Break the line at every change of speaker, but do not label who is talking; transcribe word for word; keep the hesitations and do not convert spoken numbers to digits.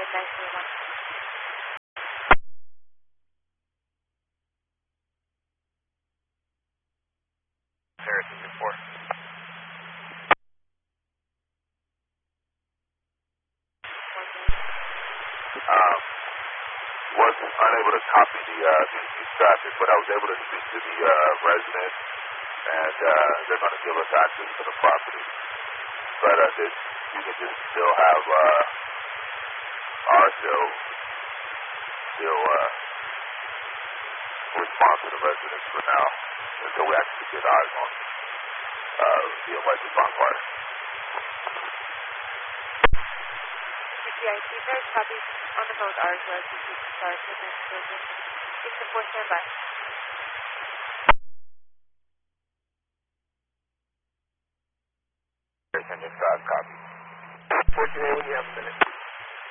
United nine three one.
Harrison two four. Um, was unable to copy the uh, the east traffic, but I was able to speak to the uh, resident, and uh, they're going to give us access to the property. But uh, this, you can just still have uh, our still still uh, respond to the residents for now until we actually get eyes on uh, the alleged bonfire.
C P I C, there's copies on the phone R Q R C to start with this building. It's a four stand by.
Here's your copy. fourteen A, when you have a minute.